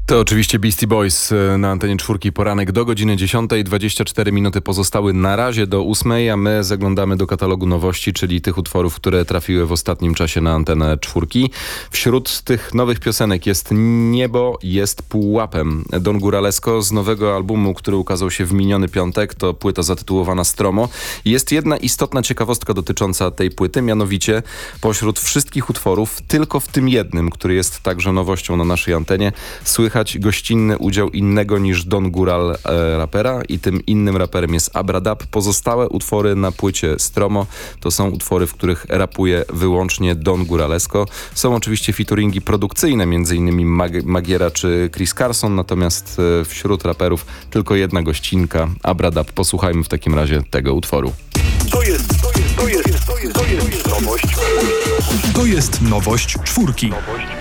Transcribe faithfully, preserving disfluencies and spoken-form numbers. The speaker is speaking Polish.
To oczywiście Beastie Boys na antenie czwórki, poranek do godziny dziesiątej. dwadzieścia cztery minuty pozostały na razie do ósmej, a my zaglądamy do katalogu nowości, czyli tych utworów, które trafiły w ostatnim czasie na antenę czwórki. Wśród tych nowych piosenek jest Niebo jest pułapem. Don Góralesco z nowego albumu, który ukazał się w miniony piątek, to płyta zatytułowana Stromo. Jest jedna istotna ciekawostka dotycząca tej płyty, mianowicie pośród wszystkich utworów, tylko w tym jednym, który jest także nowością na naszej antenie, słychać gościnny udział innego niż Don Góral e, rapera i tym innym raperem jest Abradab. Pozostałe utwory na płycie Stromo to są utwory, w których rapuje wyłącznie Don Góralesco. Są oczywiście featuringi produkcyjne, między innymi Mag- Magiera czy Chris Carson, natomiast e, wśród raperów tylko jedna gościnka, Abradab. Posłuchajmy w takim razie tego utworu. To jest, to jest, to jest, to jest, to jest nowość. To jest nowość czwórki. Nowość.